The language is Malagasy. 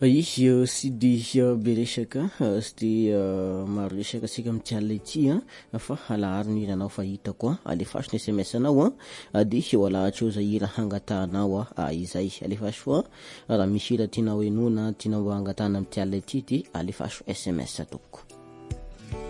Izy sy dia beresaka sy dia maro resaka sika amitiala ity fa halahary ny iranao fahita koa alefaso ny SMS anao dia eo alahatra eo zay ira hangatahanao izay alefaso foa raha misy ira tianao enona tianao hangatahana amitiala ity dia alefaso SMS atoko.